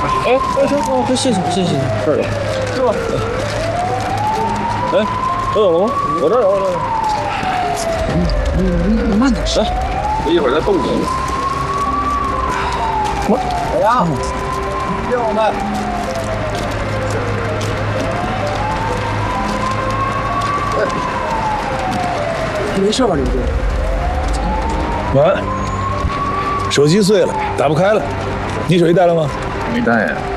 哎，行，哦，谢谢，谢谢。这儿有，是吧？哎，都有了吗？我这儿有，我这儿有。你慢点，来，我一会儿再动你。小杨，听我们。没事吧，刘队？ 晚安。手机碎了，打不开了。你手机带了吗？ 没带呀。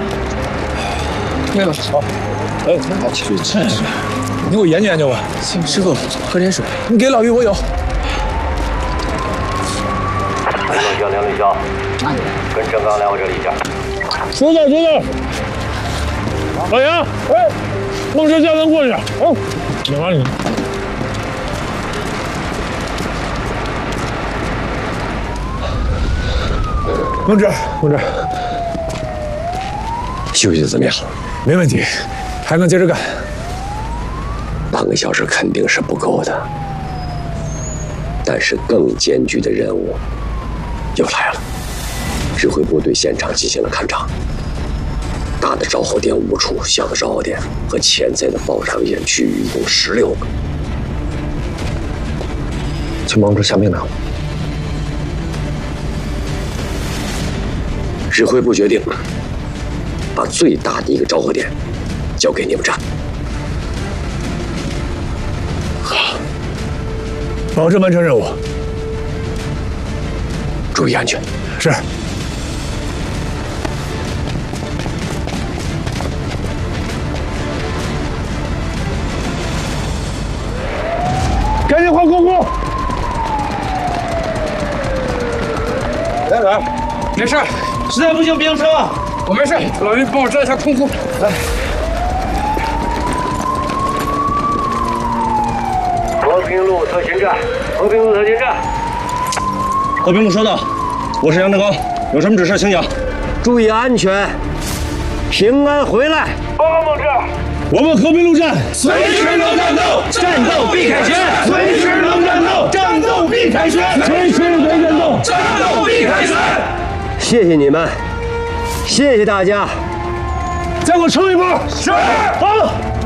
没了。好。哎，好，去这。 你给我研究研究吧。 行，师傅，喝点水。 你给老于，我有。 向梁立霄，跟郑刚来我这里一下。 知道知道。老杨，哎，孟师叫咱过去。哦，你忙你。孟志， 休息的怎么样？ 没问题，还能接着干。 半个小时肯定是不够的，但是更艰巨的任务又来了。指挥部对现场进行了勘察，大的着火点5处，小的着火点和潜在的爆炸危险区域一共16个。请孟志下命令。指挥部决定，把最大的一个着火点交给你们站。 好，保证完成任务， 注意安全。 是。赶紧换空库。来， 没事。实在不行，别用车啊！我没事，老于帮我摘一下空库。来， 和平路特勤站，和平路特勤站。 和平路收到，我是杨志刚，有什么指示请讲。 注意安全，平安回来。报告孟志， 我们和平路站随时能战斗，战斗必凯旋；随时能战斗，战斗必凯旋； 随时能战斗， 战斗必凯旋。 谢谢你们，谢谢大家。 再给我冲一波！ 是。 好。